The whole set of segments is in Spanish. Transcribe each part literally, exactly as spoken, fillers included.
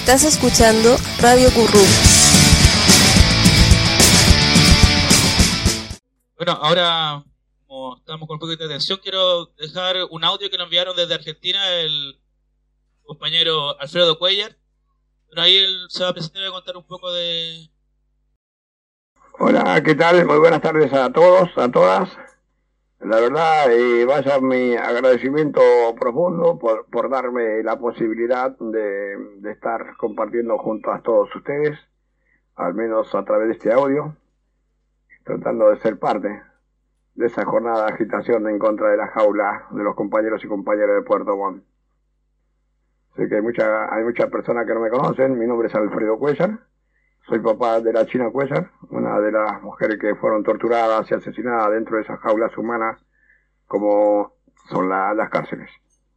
Estás escuchando Radio Currum. Bueno, ahora, como estamos con un poquito de atención, quiero dejar un audio que nos enviaron desde Argentina el compañero Alfredo Cuellar. Pero ahí él se va a presentar y va a contar un poco de... Hola, ¿qué tal? Muy buenas tardes a todos, a todas. La verdad, eh, vaya mi agradecimiento profundo por, por darme la posibilidad de, de estar compartiendo junto a todos ustedes, al menos a través de este audio, tratando de ser parte de esa jornada de agitación en contra de la jaula de los compañeros y compañeras de Puerto Montt. Sé que hay, mucha, hay muchas personas que no me conocen. Mi nombre es Alfredo Cuellar. Soy papá de la China Cuellar, una de las mujeres que fueron torturadas y asesinadas dentro de esas jaulas humanas como son la, las cárceles.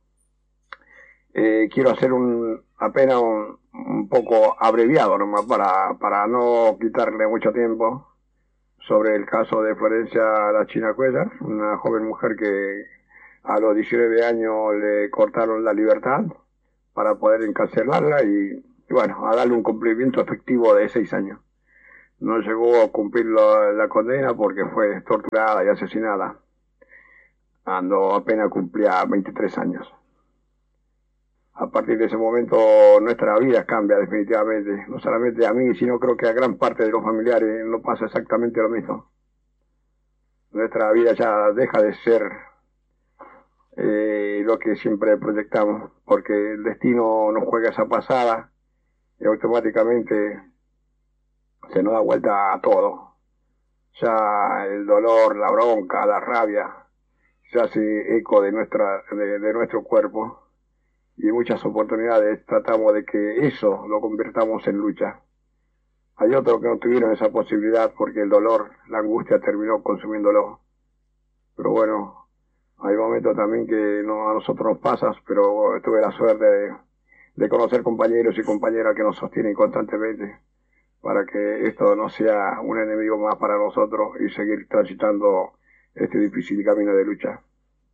Eh, quiero hacer un apenas un, un poco abreviado nomás para, para no quitarle mucho tiempo sobre el caso de Florencia la China Cuellar, una joven mujer que a los diecinueve años le cortaron la libertad para poder encarcelarla y Y bueno, a darle un cumplimiento efectivo de seis años. No llegó a cumplir la, la condena porque fue torturada y asesinada cuando apenas cumplía veintitrés años. A partir de ese momento nuestra vida cambia definitivamente. No solamente a mí, sino creo que a gran parte de los familiares no pasa exactamente lo mismo. Nuestra vida ya deja de ser eh, lo que siempre proyectamos, porque el destino nos juega esa pasada y automáticamente se nos da vuelta a todo. Ya el dolor, la bronca, la rabia se hace eco de, nuestra, de, de nuestro cuerpo y en muchas oportunidades tratamos de que eso lo convirtamos en lucha. Hay otros que no tuvieron esa posibilidad porque el dolor, la angustia terminó consumiéndolo. Pero bueno, hay momentos también que no, a nosotros nos pasa, pero tuve la suerte de de conocer compañeros y compañeras que nos sostienen constantemente para que esto no sea un enemigo más para nosotros y seguir transitando este difícil camino de lucha.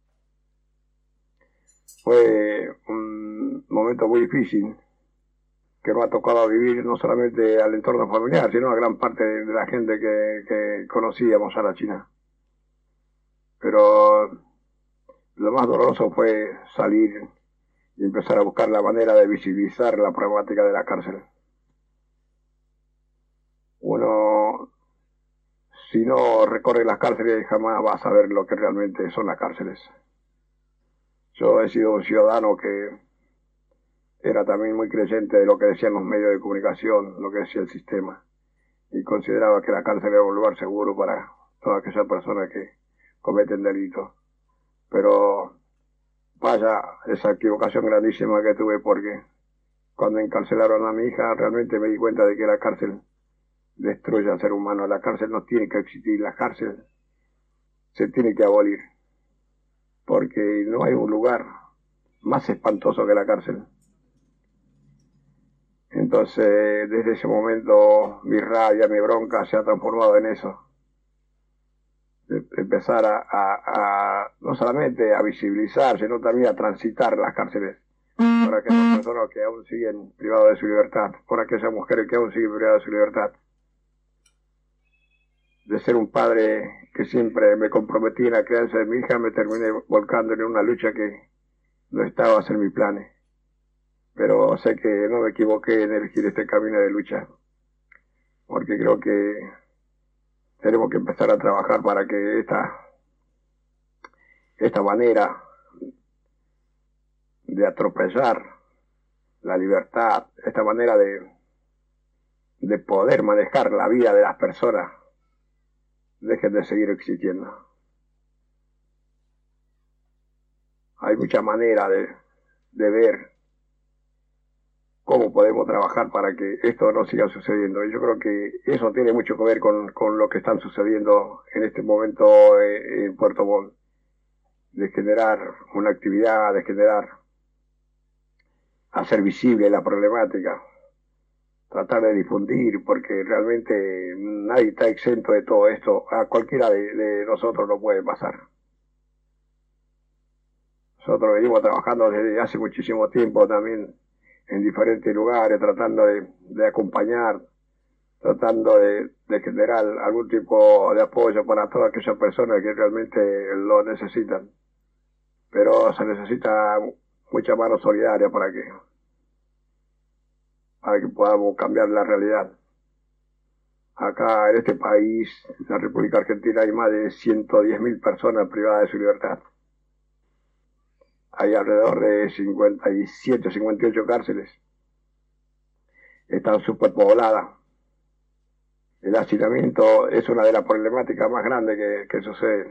Fue un momento muy difícil que nos ha tocado vivir no solamente al entorno familiar, sino a gran parte de la gente que, que conocíamos a la China. Pero lo más doloroso fue salir y empezar a buscar la manera de visibilizar la problemática de la cárcel. Uno, si no recorre las cárceles, jamás va a saber lo que realmente son las cárceles. Yo he sido un ciudadano que era también muy creyente de lo que decían los medios de comunicación, lo que decía el sistema, y consideraba que la cárcel era un lugar seguro para todas aquellas personas que cometen delitos. Pero vaya, esa equivocación grandísima que tuve, porque cuando encarcelaron a mi hija realmente me di cuenta de que la cárcel destruye al ser humano. La cárcel no tiene que existir, la cárcel se tiene que abolir, porque no hay un lugar más espantoso que la cárcel. Entonces, desde ese momento mi rabia, mi bronca se ha transformado en eso. De empezar a, a, a no solamente a visibilizar, sino también a transitar las cárceles por aquellas personas que aún siguen privadas de su libertad, por aquellas mujeres que aún siguen privadas de su libertad. De ser un padre que siempre me comprometí en la crianza de mi hija, me terminé volcando en una lucha que no estaba a ser mi plan. Pero sé que no me equivoqué en elegir este camino de lucha, porque creo que tenemos que empezar a trabajar para que esta, esta manera de atropellar la libertad, esta manera de, de poder manejar la vida de las personas, dejen de seguir existiendo. Hay muchas maneras de, de ver cómo podemos trabajar para que esto no siga sucediendo. Y yo creo que eso tiene mucho que ver con, con lo que están sucediendo en este momento eh, en Puerto Montt, de generar una actividad, de generar, hacer visible la problemática, tratar de difundir, porque realmente nadie está exento de todo esto. A cualquiera de, de nosotros no puede pasar. Nosotros venimos trabajando desde hace muchísimo tiempo también en diferentes lugares, tratando de, de acompañar, tratando de, de generar algún tipo de apoyo para todas aquellas personas que realmente lo necesitan. Pero se necesita mucha mano solidaria para que, para que podamos cambiar la realidad. Acá en este país, en la República Argentina, hay más de ciento diez mil personas privadas de su libertad. Hay alrededor de cincuenta y siete, cincuenta y ocho cárceles. Están superpobladas. El hacinamiento es una de las problemáticas más grandes que, que suceden.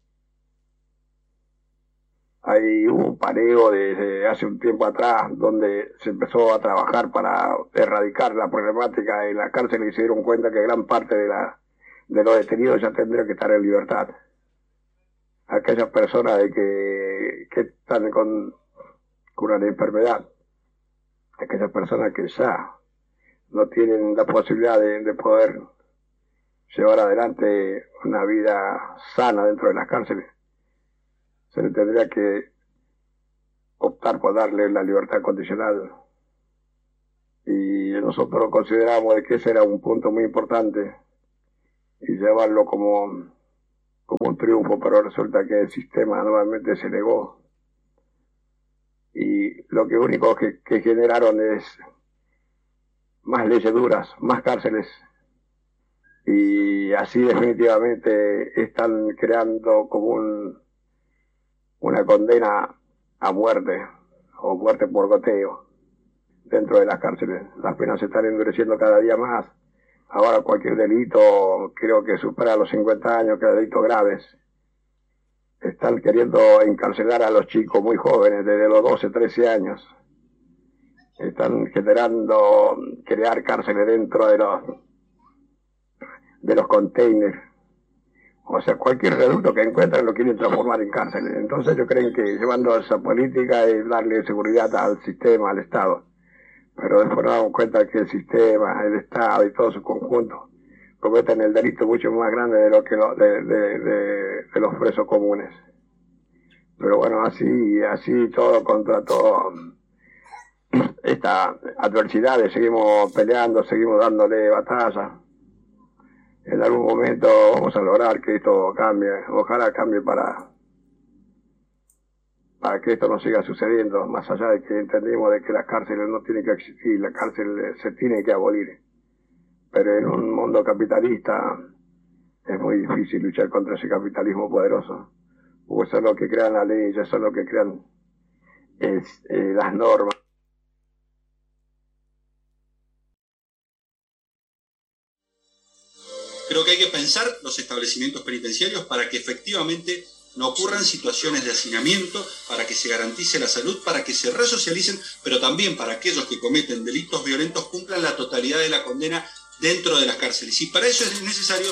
Hay un pareo desde hace un tiempo atrás donde se empezó a trabajar para erradicar la problemática en la cárcel y se dieron cuenta que gran parte de, la, de los detenidos ya tendrían que estar en libertad. Aquellas personas de que, que están con, con una enfermedad, aquellas personas que ya no tienen la posibilidad de, de poder llevar adelante una vida sana dentro de las cárceles, se le tendría que optar por darle la libertad condicional. Y nosotros consideramos de que ese era un punto muy importante y llevarlo como, como un triunfo, pero resulta que el sistema nuevamente se negó. Y lo que único que, que generaron es más leyes duras, más cárceles. Y así definitivamente están creando como un, una condena a muerte o muerte por goteo dentro de las cárceles. Las penas se están endureciendo cada día más. Ahora cualquier delito creo que supera los cincuenta años, que delitos graves. Están queriendo encarcelar a los chicos muy jóvenes, desde los doce, trece años. Están generando, crear cárceles dentro de los de los containers. O sea, cualquier reducto que encuentran lo quieren transformar en cárceles. Entonces ellos creen que llevando esa política es darle seguridad al sistema, al Estado. Pero después nos damos cuenta que el sistema, el Estado y todo su conjunto cometen el delito mucho más grande de lo que lo, de, de, de, de los presos comunes. Pero bueno, así, así todo contra todo esta adversidad, seguimos peleando, seguimos dándole batalla. En algún momento vamos a lograr que esto cambie, ojalá cambie para, para que esto no siga sucediendo, más allá de que entendimos de que las cárceles no tienen que existir, la cárcel se tiene que abolir. Pero en un mundo capitalista es muy difícil luchar contra ese capitalismo poderoso, porque son los que crean la ley, ellos son los que crean es, eh, las normas. Creo que hay que pensar los establecimientos penitenciarios para que efectivamente no ocurran situaciones de hacinamiento, para que se garantice la salud, para que se resocialicen, pero también para aquellos que cometen delitos violentos cumplan la totalidad de la condena dentro de las cárceles. Y para eso es necesario